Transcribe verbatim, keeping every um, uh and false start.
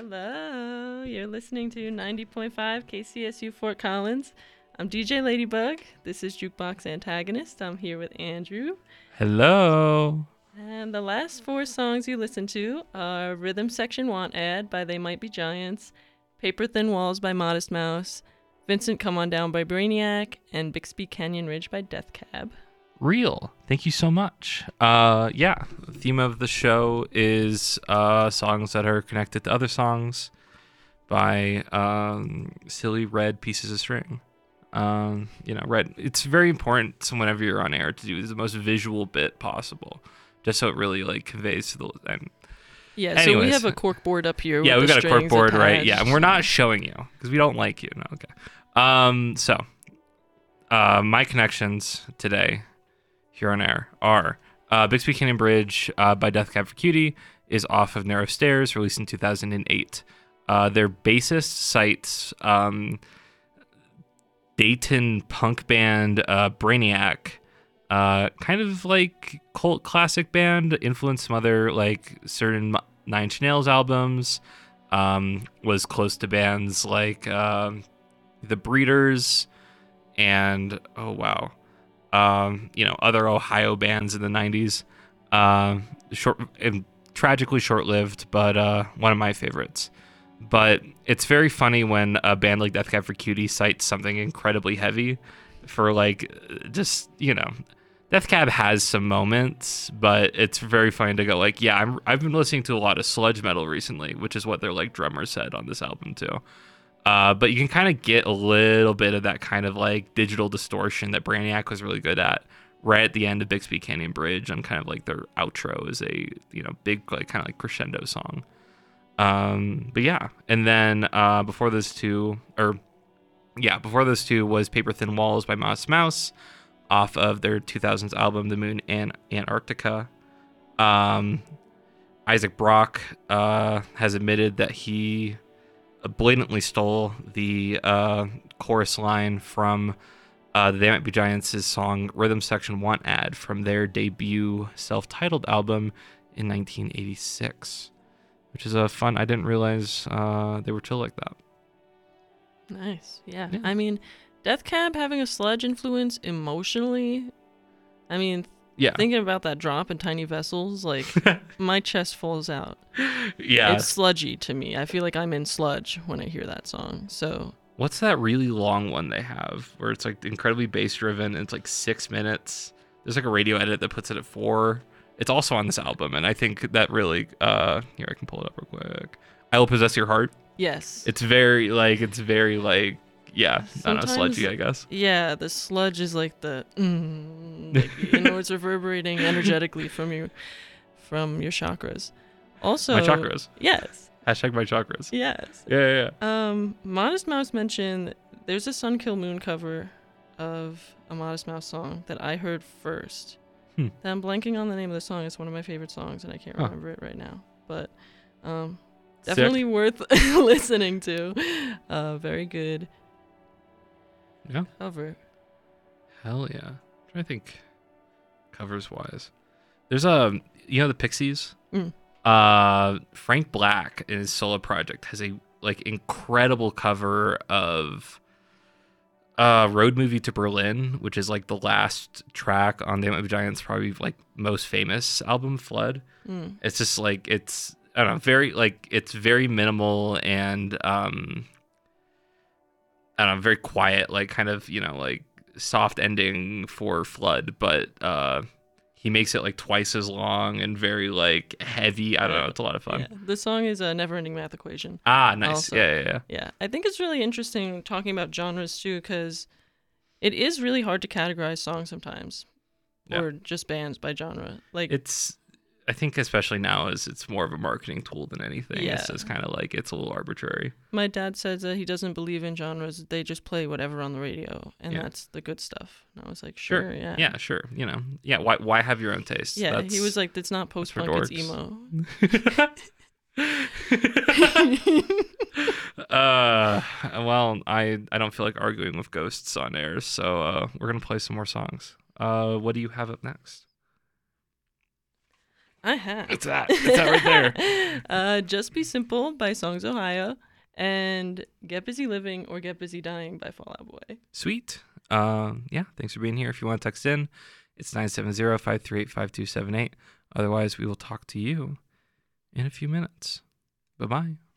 Hello, you're listening to ninety point five K C S U Fort Collins. I'm D J Ladybug. This is Jukebox Antagonist. I'm here with Andrew. Hello. And the last four songs you listened to are Rhythm Section Want Ad by They Might Be Giants, Paper Thin Walls by Modest Mouse, Vincent Come On Down by Brainiac, and Bixby Canyon Ridge by Death Cab. Real. Thank you so much. Uh, yeah, the theme of the show is uh, songs that are connected to other songs by um, silly red pieces of string. Um, you know, red. It's very important so whenever you're on air to do the most visual bit possible, just so it really like conveys to the. And Yeah, anyways, so we have a cork board up here. yeah, with we've the got a cork board, attached. right? Yeah, and we're not showing you because we don't like you. No, okay. Um, so uh, my connections today here on air are uh, Bixby Canyon Bridge uh, by Death Cab for Cutie is off of Narrow Stairs, released in two thousand eight. Uh, their bassist cites um, Dayton punk band uh, Brainiac, uh, kind of like cult classic band, influenced some other like certain Nine Inch Nails albums, um, was close to bands like um, The Breeders and, oh wow, um, you know, other Ohio bands in the nineties. Uh, short and tragically short-lived, but uh, one of my favorites. But it's very funny when a band like Death Cab for Cutie cites something incredibly heavy for like just, you know, Death Cab has some moments, but it's very funny to go like, yeah, I'm, I've been listening to a lot of sludge metal recently, which is what their like drummer said on this album too. Uh, but you can kind of get a little bit of that kind of like digital distortion that Brainiac was really good at right at the end of Bixby Canyon Bridge, on kind of like their outro is a, you know, big like kind of like crescendo song. Um, but yeah, and then uh, before those two, or yeah, before those two was Paper Thin Walls by Modest Mouse off of their two thousands album The Moon and Antarctica. Um, Isaac Brock uh, has admitted that he blatantly stole the uh, chorus line from uh, the They Might Be Giants' song Rhythm Section Want Ad from their debut self-titled album in nineteen eighty-six, which is a fun. I didn't realize uh, they were chill like that. Nice, yeah. Yeah. I mean, Death Cab having a sludge influence emotionally, I mean, Yeah. thinking about that drop in Tiny Vessels, like, my chest falls out. Yeah. It's sludgy to me. I feel like I'm in sludge when I hear that song. So What's that really long one they have where it's like incredibly bass driven and it's like six minutes? There's like a radio edit that puts it at four. It's also on this album, and I think that really uh here, I can pull it up real quick. I Will Possess Your Heart. yes, It's very like it's very like yeah, I don't know, Sometimes- sludgy, I guess. yeah, the sludge is like the mm, like, you know, it's reverberating energetically from your from your chakras. Also, My chakras. Yes, Hashtag my chakras. yes. Yeah, yeah, yeah. Um, Modest Mouse mentioned there's a Sun Kill Moon cover of a Modest Mouse song that I heard first. Hmm. That I'm blanking on the name of the song. It's one of my favorite songs, and I can't Huh. remember it right now. But um, Sick. definitely worth listening to. Uh, very good Yeah. cover. Hell yeah. I'm trying to think covers wise. There's a you know the Pixies? Mm. Uh Frank Black in his solo project has a like incredible cover of uh Road Movie to Berlin, which is like the last track on the They Might Be Giants' probably like most famous album, Flood. Mm. It's just like it's I don't know, very like it's very minimal and um I don't know, very quiet, like kind of, you know, like soft ending for Flood, but uh he makes it like twice as long and very like heavy. I don't know, it's a lot of fun. Yeah, the song is a Never-Ending Math Equation. Ah, nice. Also. Yeah, yeah, yeah. Yeah, I think it's really interesting talking about genres too, because it is really hard to categorize songs sometimes, Yeah. or just bands by genre. Like, It's I think especially now is it's more of a marketing tool than anything. Yeah. It's just kind of like it's a little arbitrary. my dad says that he doesn't believe in genres; they just play whatever on the radio, and Yeah. that's the good stuff. And I was like, sure, Sure. yeah, Yeah, sure. You know. Yeah, why why have your own taste? yeah. That's- He was like, it's not for post-punk, it's dorks. emo. uh well, I I don't feel like arguing with ghosts on air, so uh we're going to play some more songs. Uh what do you have up next? I have. It's that. It's that right there. uh, Just Be Simple by Songs Ohio, and Get Busy Living or Get Busy Dying by Fall Out Boy. Sweet. Um, yeah, thanks for being here. If you want to text in, it's nine seven zero, five three eight, five two seven eight. Otherwise, we will talk to you in a few minutes. Bye-bye.